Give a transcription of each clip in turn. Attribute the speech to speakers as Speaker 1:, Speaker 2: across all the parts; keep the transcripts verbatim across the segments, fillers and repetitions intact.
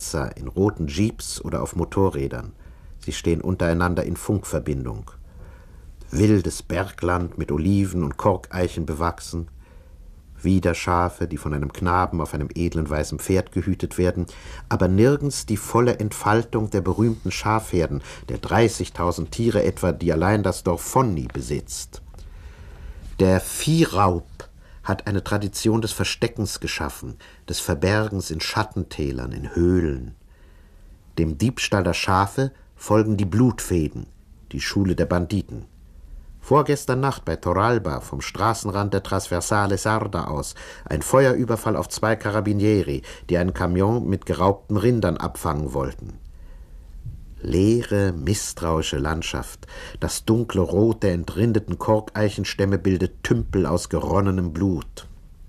Speaker 1: Besitzer in roten Jeeps oder auf Motorrädern. Sie stehen untereinander in Funkverbindung. Wildes Bergland mit Oliven und Korkeichen bewachsen. Wieder Schafe, die von einem Knaben auf einem edlen weißen Pferd gehütet werden, aber nirgends die volle Entfaltung der berühmten Schafherden, der dreißigtausend Tiere etwa, die allein das Dorf Fonni besitzt. Der Viehraub hat eine Tradition des Versteckens geschaffen, des Verbergens in Schattentälern, in Höhlen. Dem Diebstahl der Schafe folgen die Blutfehden, die Schule der Banditen. Vorgestern Nacht bei Torralba vom Straßenrand der Trasversale Sarda aus ein Feuerüberfall auf zwei Carabinieri, die einen Kamion mit geraubten Rindern abfangen wollten. Leere, misstrauische Landschaft. Das dunkle Rot der entrindeten Korkeichenstämme bildet Tümpel aus geronnenem Blut.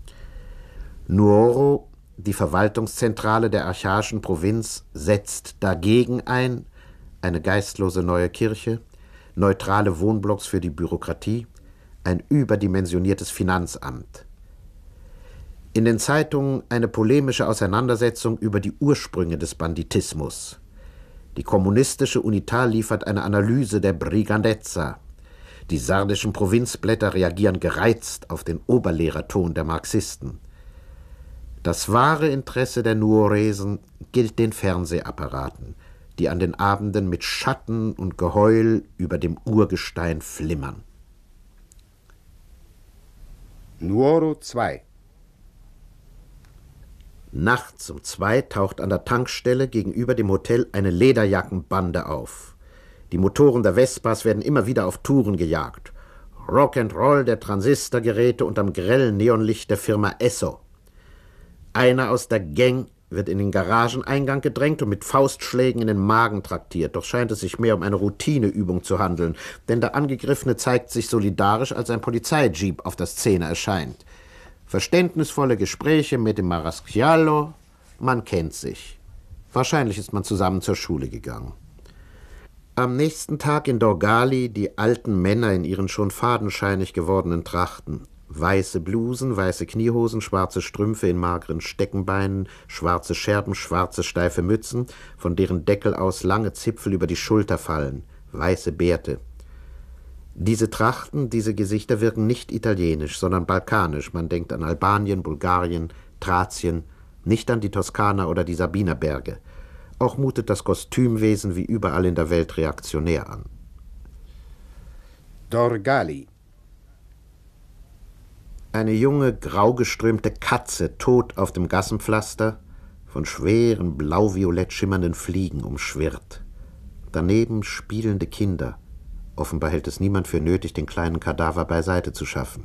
Speaker 1: Nuoro, die Verwaltungszentrale der archaischen Provinz, setzt dagegen ein, eine geistlose neue Kirche, neutrale Wohnblocks für die Bürokratie, ein überdimensioniertes Finanzamt. In den Zeitungen eine polemische Auseinandersetzung über die Ursprünge des Banditismus. Die kommunistische Unital liefert eine Analyse der Brigandezza. Die sardischen Provinzblätter reagieren gereizt auf den Oberlehrerton der Marxisten. Das wahre Interesse der Nuoresen gilt den Fernsehapparaten, die an den Abenden mit Schatten und Geheul über dem Urgestein flimmern.
Speaker 2: Nuoro zwei.
Speaker 1: Nachts um zwei taucht an der Tankstelle gegenüber dem Hotel eine Lederjackenbande auf. Die Motoren der Vespas werden immer wieder auf Touren gejagt. Rock'n'Roll der Transistorgeräte unterm grellen Neonlicht der Firma Esso. Einer aus der Gang wird in den Garageneingang gedrängt und mit Faustschlägen in den Magen traktiert. Doch scheint es sich mehr um eine Routineübung zu handeln, denn der Angegriffene zeigt sich solidarisch, als ein Polizeijeep auf der Szene erscheint. Verständnisvolle Gespräche mit dem Marasciallo, man kennt sich. Wahrscheinlich ist man zusammen zur Schule gegangen. Am nächsten Tag in Dorgali die alten Männer in ihren schon fadenscheinig gewordenen Trachten. Weiße Blusen, weiße Kniehosen, schwarze Strümpfe in mageren Steckenbeinen, schwarze Scherben, schwarze steife Mützen, von deren Deckel aus lange Zipfel über die Schulter fallen, weiße Bärte. Diese Trachten, diese Gesichter wirken nicht italienisch, sondern balkanisch. Man denkt an Albanien, Bulgarien, Thracien, nicht an die Toskana oder die Sabinerberge. Auch mutet das Kostümwesen wie überall in der Welt reaktionär an.
Speaker 2: Dorgali.
Speaker 1: Eine junge, graugeströmte Katze tot auf dem Gassenpflaster, von schweren, blau-violett schimmernden Fliegen umschwirrt. Daneben spielende Kinder. Offenbar hält es niemand für nötig, den kleinen Kadaver beiseite zu schaffen.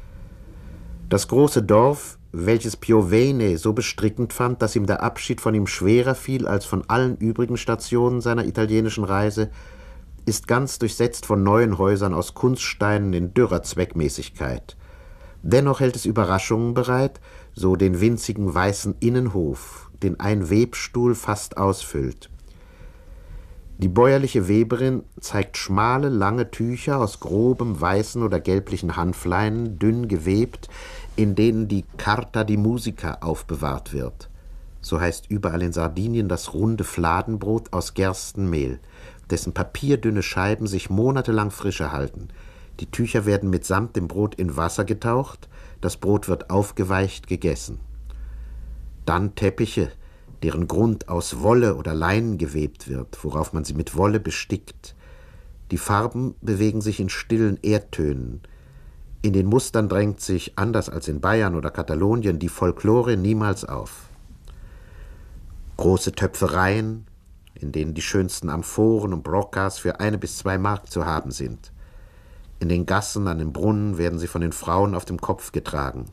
Speaker 1: Das große Dorf, welches Piovene so bestrickend fand, dass ihm der Abschied von ihm schwerer fiel als von allen übrigen Stationen seiner italienischen Reise, ist ganz durchsetzt von neuen Häusern aus Kunststeinen in dürrer Zweckmäßigkeit. Dennoch hält es Überraschungen bereit, so den winzigen weißen Innenhof, den ein Webstuhl fast ausfüllt. Die bäuerliche Weberin zeigt schmale, lange Tücher aus grobem weißen oder gelblichen Hanfleinen, dünn gewebt, in denen die Carta di Musica aufbewahrt wird. So heißt überall in Sardinien das runde Fladenbrot aus Gerstenmehl, dessen papierdünne Scheiben sich monatelang frische halten. Die Tücher werden mitsamt dem Brot in Wasser getaucht, das Brot wird aufgeweicht gegessen. Dann Teppiche, deren Grund aus Wolle oder Leinen gewebt wird, worauf man sie mit Wolle bestickt. Die Farben bewegen sich in stillen Erdtönen. In den Mustern drängt sich, anders als in Bayern oder Katalonien, die Folklore niemals auf. Große Töpfereien, in denen die schönsten Amphoren und Brocas für eine bis zwei Mark zu haben sind. In den Gassen an den Brunnen werden sie von den Frauen auf dem Kopf getragen.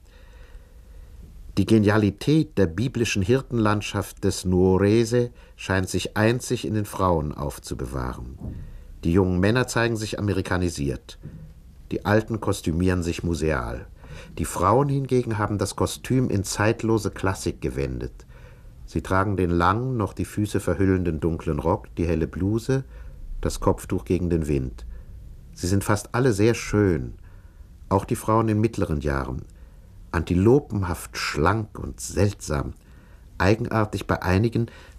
Speaker 1: Die Genialität der biblischen Hirtenlandschaft des Nuorese scheint sich einzig in den Frauen aufzubewahren. Die jungen Männer zeigen sich amerikanisiert. Die Alten kostümieren sich museal. Die Frauen hingegen haben das Kostüm in zeitlose Klassik gewendet. Sie tragen den langen, noch die Füße verhüllenden dunklen Rock, die helle Bluse, das Kopftuch gegen den Wind. Sie sind fast alle sehr schön, auch die Frauen in mittleren Jahren. Antilopenhaft schlank und seltsam, eigenartig bei einigen,